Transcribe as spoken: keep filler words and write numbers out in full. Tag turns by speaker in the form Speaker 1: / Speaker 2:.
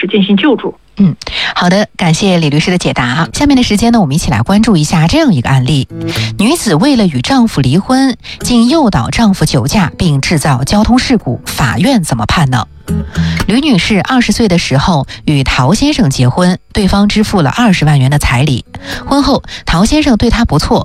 Speaker 1: 时进行救助。
Speaker 2: 嗯，好的，感谢李律师的解答。下面的时间呢，我们一起来关注一下这样一个案例：女子为了与丈夫离婚，竟诱导丈夫酒驾并制造交通事故，法院怎么判呢？吕女士二十岁的时候与陶先生结婚，对方支付了二十万元的彩礼。婚后，陶先生对她不错，